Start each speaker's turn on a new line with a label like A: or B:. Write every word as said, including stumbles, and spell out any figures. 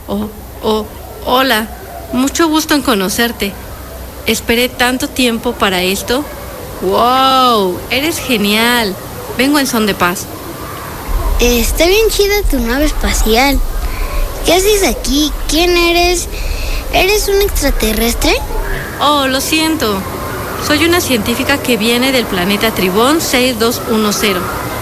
A: Oh, oh, hola. Mucho gusto en conocerte. Esperé tanto tiempo para esto. ¡Wow! Eres genial. Vengo en son de paz.
B: Está bien chida tu nave espacial. ¿Qué haces aquí? ¿Quién eres? ¿Eres un extraterrestre?
A: Oh, lo siento. Soy una científica que viene del planeta Tribón seis dos uno cero.